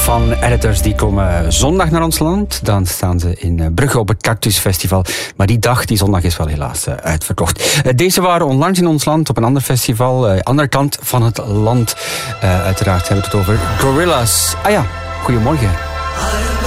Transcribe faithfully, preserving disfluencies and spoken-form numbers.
van Editors. Die komen zondag naar ons land. Dan staan ze in Brugge op het Cactus Festival. Maar die dag, die zondag, is wel helaas uitverkocht. Deze waren onlangs in ons land op een ander festival. Andere kant van het land. Uh, uiteraard hebben we het over Gorillaz. Ah ja, goedemorgen.